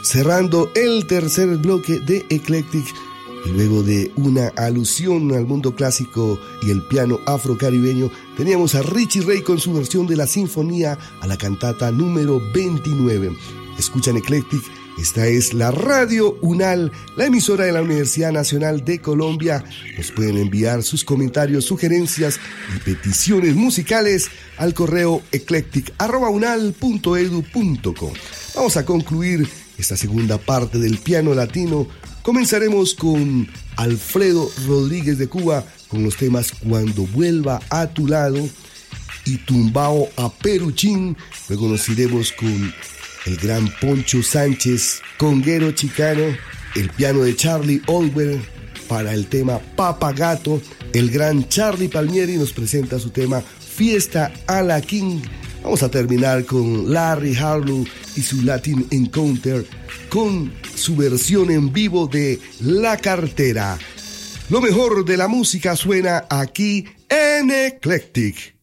cerrando el tercer bloque de Eclectic. Y luego de una alusión al mundo clásico y el piano afrocaribeño, teníamos a Richie Ray con su versión de la sinfonía a la cantata número 29. Escuchan Eclectic, esta es la Radio UNAL, la emisora de la Universidad Nacional de Colombia. Nos pueden enviar sus comentarios, sugerencias y peticiones musicales al correo eclectic@unal.edu.co. Vamos a concluir esta segunda parte del piano latino. Comenzaremos con Alfredo Rodríguez de Cuba con los temas Cuando vuelva a tu lado y Tumbao a Peruchín. Luego nos iremos con el gran Poncho Sánchez, conguero chicano, el piano de Charlie Oliver para el tema Papagato. El gran Charlie Palmieri nos presenta su tema Fiesta a la King. Vamos a terminar con Larry Harlow y su Latin Encounter con su versión en vivo de La Cartera. Lo mejor de la música suena aquí en Eclectic.